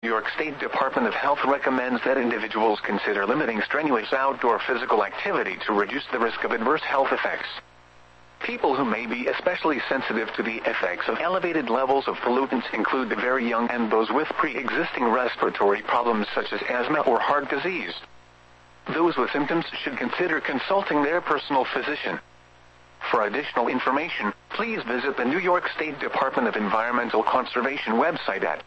York State Department of Health recommends that individuals consider limiting strenuous outdoor physical activity to reduce the risk of adverse health effects. People who may be especially sensitive to the effects of elevated levels of pollutants include the very young and those with pre-existing respiratory problems such as asthma or heart disease. Those with symptoms should consider consulting their personal physician. For additional information, please visit the New York State Department of Environmental Conservation website at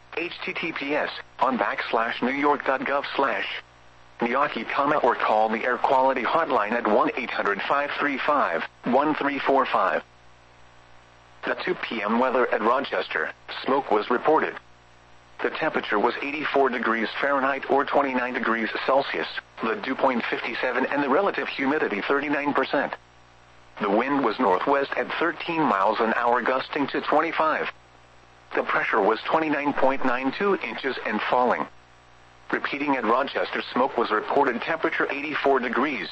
https://nyaki.gov/NYAKI, or call the Air Quality Hotline at 1-800-535-1345. At 2 p.m. weather at Rochester, smoke was reported. The temperature was 84 degrees Fahrenheit or 29 degrees Celsius, the dew point 57 and the relative humidity 39%. The wind was northwest at 13 miles an hour gusting to 25. The pressure was 29.92 inches and falling. Repeating at Rochester, smoke was reported, temperature 84 degrees.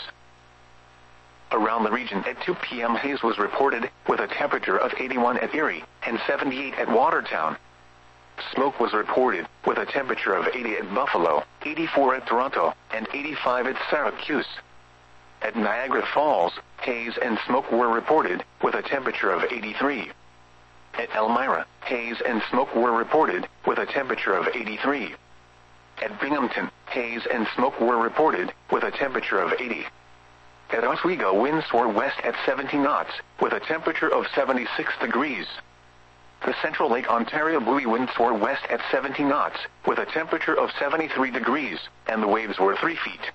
Around the region at 2 p.m. haze was reported, with a temperature of 81 at Erie and 78 at Watertown. Smoke was reported, with a temperature of 80 at Buffalo, 84 at Toronto, and 85 at Syracuse. At Niagara Falls, haze and smoke were reported, with a temperature of 83. At Elmira, haze and smoke were reported, with a temperature of 83. At Binghamton, haze and smoke were reported, with a temperature of 80. At Oswego, winds were west at 70 knots, with a temperature of 76 degrees. The Central Lake Ontario buoy winds were west at 70 knots, with a temperature of 73 degrees, and the waves were 3 feet.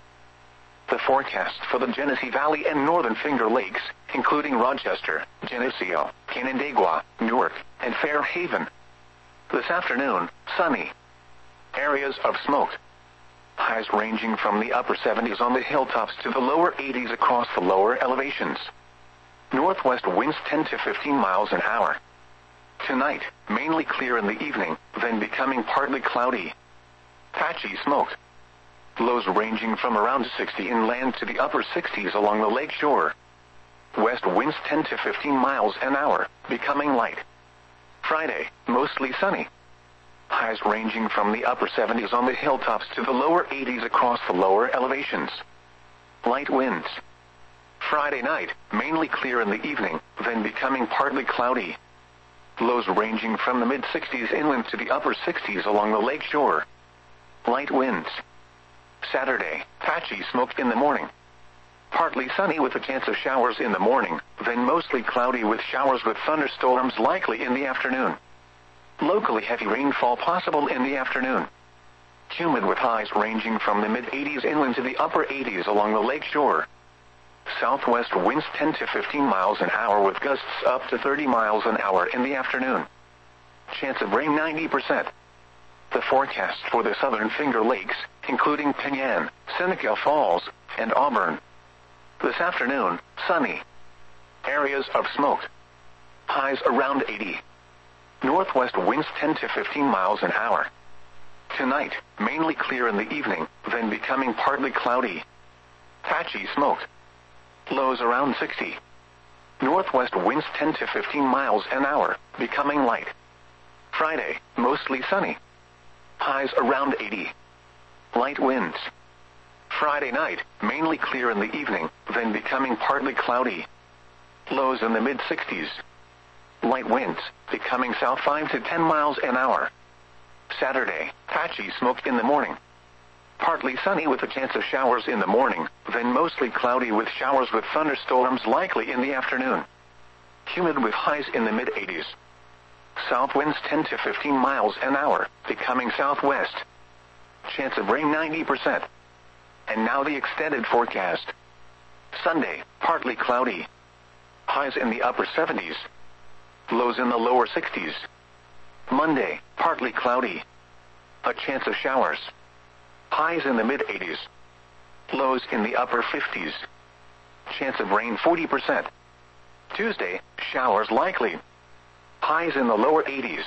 The forecast for the Genesee Valley and Northern Finger Lakes, including Rochester, Geneseo, Canandaigua, Newark, and Fairhaven. This afternoon, sunny. Areas of smoke. Highs ranging from the upper 70s on the hilltops to the lower 80s across the lower elevations. Northwest winds 10 to 15 miles an hour. Tonight, mainly clear in the evening, then becoming partly cloudy. Patchy smoke. Lows ranging from around 60 inland to the upper 60s along the lake shore. West winds 10 to 15 miles an hour, becoming light. Friday, mostly sunny. Highs ranging from the upper 70s on the hilltops to the lower 80s across the lower elevations. Light winds. Friday night, mainly clear in the evening, then becoming partly cloudy. Lows ranging from the mid-60s inland to the upper 60s along the lake shore. Light winds. Saturday, patchy smoke in the morning. Partly sunny with a chance of showers in the morning, then mostly cloudy with showers with thunderstorms likely in the afternoon. Locally heavy rainfall possible in the afternoon. Humid with highs ranging from the mid-80s inland to the upper 80s along the lake shore. Southwest winds 10 to 15 miles an hour with gusts up to 30 miles an hour in the afternoon. Chance of rain 90%. The forecast for the Southern Finger Lakes, including Penyan, Seneca Falls, and Auburn. This afternoon, sunny. Areas of smoke. Highs around 80. Northwest winds 10 to 15 miles an hour. Tonight, mainly clear in the evening, then becoming partly cloudy. Patchy smoke. Lows around 60. Northwest winds 10 to 15 miles an hour, becoming light. Friday, mostly sunny. Highs around 80. Light winds. Friday night, mainly clear in the evening, then becoming partly cloudy. Lows in the mid-60s. Light winds, becoming south 5 to 10 miles an hour. Saturday, patchy smoke in the morning. Partly sunny with a chance of showers in the morning, then mostly cloudy with showers with thunderstorms likely in the afternoon. Humid with highs in the mid-80s. South winds 10 to 15 miles an hour, becoming southwest. Chance of rain 90%. And now the extended forecast. Sunday, partly cloudy. Highs in the upper 70s. Lows in the lower 60s. Monday, partly cloudy. A chance of showers. Highs in the mid-80s. Lows in the upper 50s. Chance of rain 40%. Tuesday, showers likely. Highs in the lower 80s.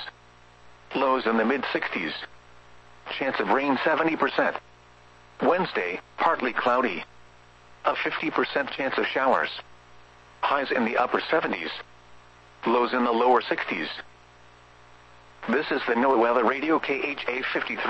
Lows in the mid-60s. Chance of rain 70%. Wednesday, partly cloudy. A 50% chance of showers. Highs in the upper 70s. Lows in the lower 60s. This is the NOAA Weather Radio KHA 53.